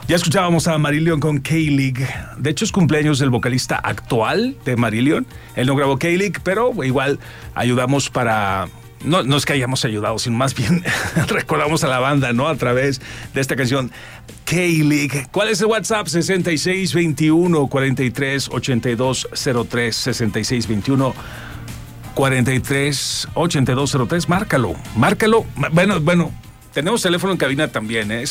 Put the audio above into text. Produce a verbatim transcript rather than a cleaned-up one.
Ya escuchábamos a Marillion con K-League. De hecho, es cumpleaños del vocalista actual de Marillion. Él no grabó K-League, pero igual ayudamos para... No, no es que hayamos ayudado, sino más bien recordamos a la banda, ¿no? A través de esta canción K-League. ¿Cuál es el WhatsApp? sesenta y seis veintiuno, cuarenta y tres, ochenta y dos cero tres. sesenta y seis veintiuno, cuarenta y tres, ochenta y dos cero tres. Márcalo, márcalo. Bueno, bueno, tenemos teléfono en cabina también, ¿eh?